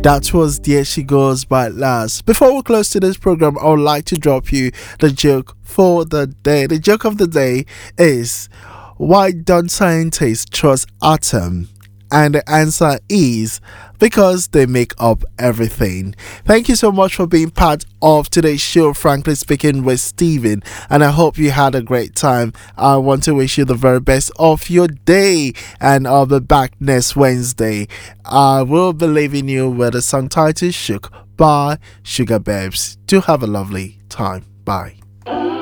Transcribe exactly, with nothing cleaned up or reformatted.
That was There She Goes by Last. Before we close today's program, I would like to drop you the joke for the day. The joke of the day is, why don't scientists trust atoms? And the answer is because they make up everything. Thank you so much for being part of today's show, Frankly Speaking with Steven, and I hope you had a great time. I want to wish you the very best of your day, and I'll be back next Wednesday. I will be leaving you with a song titled Shook by Sugar Babes. Do have a lovely time. Bye.